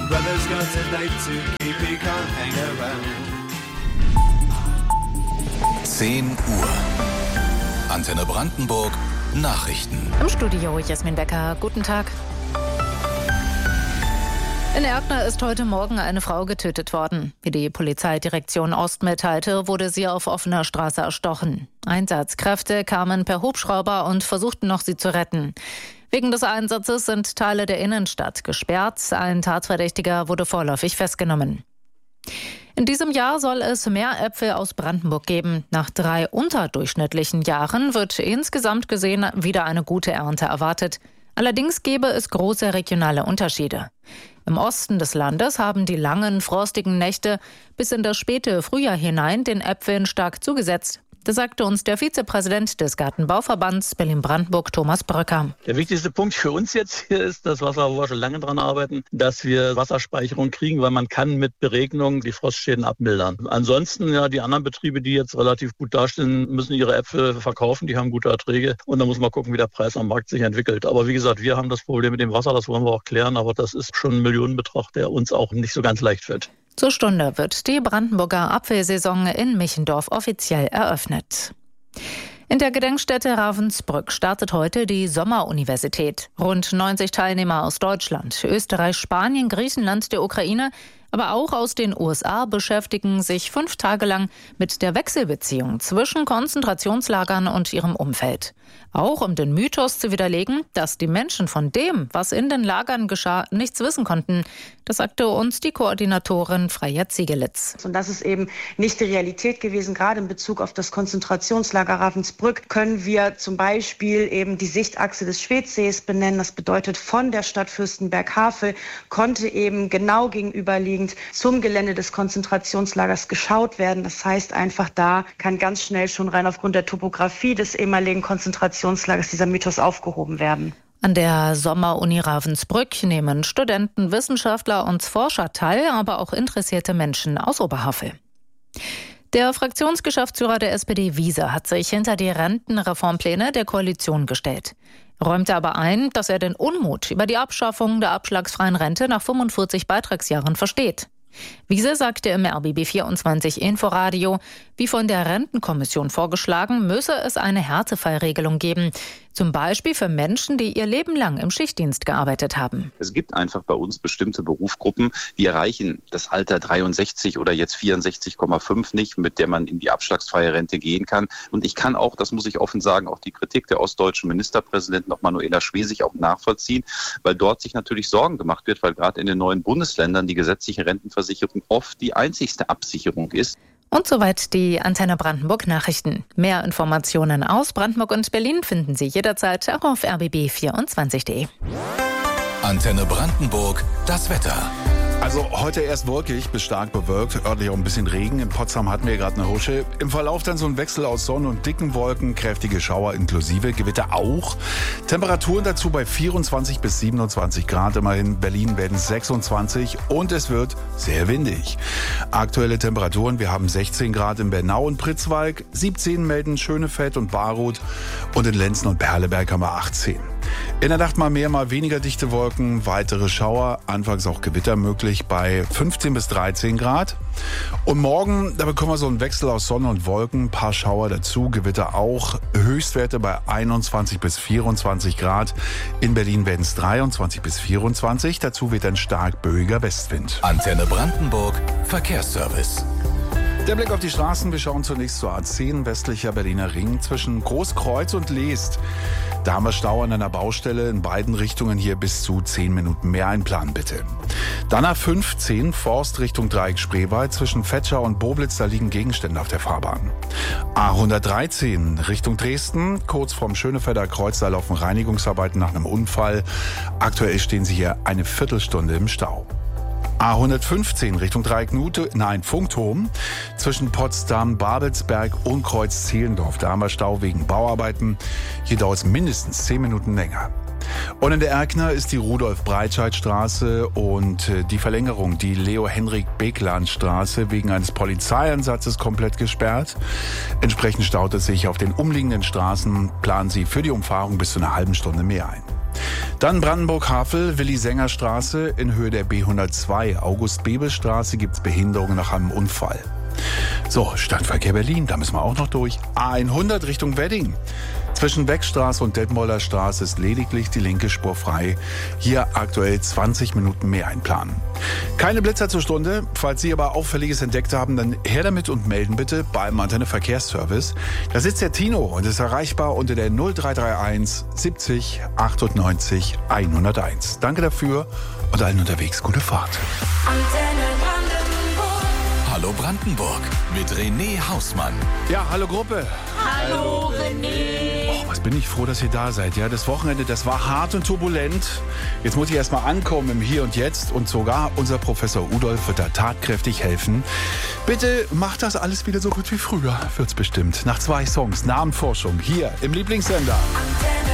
Brother's got a date to keep, he can't hang around. 10 Uhr. Antenne Brandenburg. Nachrichten. Im Studio Jasmin Becker. Guten Tag. In Erkner ist heute Morgen eine Frau getötet worden. Wie die Polizeidirektion Ost mitteilte, wurde sie auf offener Straße erstochen. Einsatzkräfte kamen per Hubschrauber und versuchten noch, sie zu retten. Wegen des Einsatzes sind Teile der Innenstadt gesperrt. Ein Tatverdächtiger wurde vorläufig festgenommen. In diesem Jahr soll es mehr Äpfel aus Brandenburg geben. Nach 3 unterdurchschnittlichen Jahren wird insgesamt gesehen wieder eine gute Ernte erwartet. Allerdings gäbe es große regionale Unterschiede. Im Osten des Landes haben die langen, frostigen Nächte bis in das späte Frühjahr hinein den Äpfeln stark zugesetzt. Das sagte uns der Vizepräsident des Gartenbauverbands Berlin-Brandenburg, Thomas Bröcker. Der wichtigste Punkt für uns jetzt hier ist, das Wasser, wo wir schon lange dran arbeiten, dass wir Wasserspeicherung kriegen, weil man kann mit Beregnung die Frostschäden abmildern. Ansonsten, ja, die anderen Betriebe, die jetzt relativ gut dastehen, müssen ihre Äpfel verkaufen, die haben gute Erträge und dann muss man gucken, wie der Preis am Markt sich entwickelt. Aber wie gesagt, wir haben das Problem mit dem Wasser, das wollen wir auch klären, aber das ist schon ein Millionenbetrag, der uns auch nicht so ganz leicht fällt. Zur Stunde wird die Brandenburger Apfelsaison in Michendorf offiziell eröffnet. In der Gedenkstätte Ravensbrück startet heute die Sommeruniversität. Rund 90 Teilnehmer aus Deutschland, Österreich, Spanien, Griechenland, der Ukraine, aber auch aus den USA beschäftigen sich 5 Tage lang mit der Wechselbeziehung zwischen Konzentrationslagern und ihrem Umfeld. Auch um den Mythos zu widerlegen, dass die Menschen von dem, was in den Lagern geschah, nichts wissen konnten. Das sagte uns die Koordinatorin Freya Ziegelitz. Und das ist eben nicht die Realität gewesen. Gerade in Bezug auf das Konzentrationslager Ravensbrück können wir zum Beispiel eben die Sichtachse des Schwedsees benennen. Das bedeutet, von der Stadt Fürstenberg-Havel konnte eben genau gegenüberliegend zum Gelände des Konzentrationslagers geschaut werden. Das heißt einfach, da kann ganz schnell schon rein aufgrund der Topografie des ehemaligen Konzentrationslagers dieser Mythos aufgehoben werden. An der Sommeruni Ravensbrück nehmen Studenten, Wissenschaftler und Forscher teil, aber auch interessierte Menschen aus Oberhavel. Der Fraktionsgeschäftsführer der SPD Wiese hat sich hinter die Rentenreformpläne der Koalition gestellt. Er räumte aber ein, dass er den Unmut über die Abschaffung der abschlagsfreien Rente nach 45 Beitragsjahren versteht. Wiese sagte im RBB24 Inforadio, wie von der Rentenkommission vorgeschlagen, müsse es eine Härtefallregelung geben. Zum Beispiel für Menschen, die ihr Leben lang im Schichtdienst gearbeitet haben. Es gibt einfach bei uns bestimmte Berufsgruppen, die erreichen das Alter 63 oder jetzt 64,5 nicht, mit der man in die abschlagsfreie Rente gehen kann. Und ich kann auch, das muss ich offen sagen, auch die Kritik der ostdeutschen Ministerpräsidentin noch Manuela Schwesig auch nachvollziehen, weil dort sich natürlich Sorgen gemacht wird, weil gerade in den neuen Bundesländern die gesetzliche Rentenversicherung oft die einzigste Absicherung ist. Und soweit die Antenne Brandenburg Nachrichten. Mehr Informationen aus Brandenburg und Berlin finden Sie jederzeit auch auf rbb24.de. Antenne Brandenburg, das Wetter. Also heute erst wolkig bis stark bewölkt, örtlich auch ein bisschen Regen. In Potsdam hatten wir gerade eine Husche. Im Verlauf dann so ein Wechsel aus Sonne und dicken Wolken, kräftige Schauer inklusive, Gewitter auch. Temperaturen dazu bei 24 bis 27 Grad. Immerhin Berlin werden 26 und es wird sehr windig. Aktuelle Temperaturen, wir haben 16 Grad in Bernau und Pritzwalk, 17 melden Schönefeld und Baruth und in Lenzen und Perleberg haben wir 18. In der Nacht mal mehr, mal weniger dichte Wolken, weitere Schauer, anfangs auch Gewitter möglich bei 15 bis 13 Grad. Und morgen, da bekommen wir so einen Wechsel aus Sonne und Wolken, ein paar Schauer dazu, Gewitter auch, Höchstwerte bei 21 bis 24 Grad. In Berlin werden es 23 bis 24, dazu wird ein stark böiger Westwind. Antenne Brandenburg, Verkehrsservice. Der Blick auf die Straßen, wir schauen zunächst zur A10, westlicher Berliner Ring, zwischen Großkreuz und Leest. Da haben wir Stau an einer Baustelle in beiden Richtungen, hier bis zu 10 Minuten mehr einplanen bitte. Dann A15, Forst Richtung Dreieck Spreewald, zwischen Vetschau und Boblitz, da liegen Gegenstände auf der Fahrbahn. A113 Richtung Dresden, kurz vorm Schönefelder Kreuz, da laufen Reinigungsarbeiten nach einem Unfall. Aktuell stehen Sie hier eine Viertelstunde im Stau. A115 Richtung Funkturm zwischen Potsdam, Babelsberg und Kreuz-Zehlendorf. Da haben wir Stau wegen Bauarbeiten. Hier dauert es mindestens 10 Minuten länger. Und in der Erkner ist die Rudolf-Breitscheid-Straße und die Verlängerung, die Leo-Henrik-Beckland-Straße, wegen eines Polizeieinsatzes komplett gesperrt. Entsprechend staut es sich auf den umliegenden Straßen. Planen Sie für die Umfahrung bis zu einer halben Stunde mehr ein. Dann Brandenburg-Havel, Willi-Sänger-Straße in Höhe der B102. August-Bebel-Straße gibt es Behinderungen nach einem Unfall. So, Stadtverkehr Berlin, da müssen wir auch noch durch. A100 Richtung Wedding. Zwischen Beckstraße und Detmolder Straße ist lediglich die linke Spur frei. Hier aktuell 20 Minuten mehr einplanen. Keine Blitzer zur Stunde. Falls Sie aber Auffälliges entdeckt haben, dann her damit und melden bitte beim Antenne Verkehrsservice. Da sitzt der Tino und ist erreichbar unter der 0331 70 98 101. Danke dafür und allen unterwegs gute Fahrt. Hallo Brandenburg mit René Hausmann. Ja, hallo Gruppe. Hallo René. Oh, was bin ich froh, dass ihr da seid. Ja, das Wochenende, das war hart und turbulent. Jetzt muss ich erstmal ankommen im Hier und Jetzt und sogar unser Professor Udolf wird da tatkräftig helfen. Bitte macht das alles wieder so gut wie früher. Wird's bestimmt. Nach 2 Songs, Namenforschung, hier im Lieblingssender. Antenne.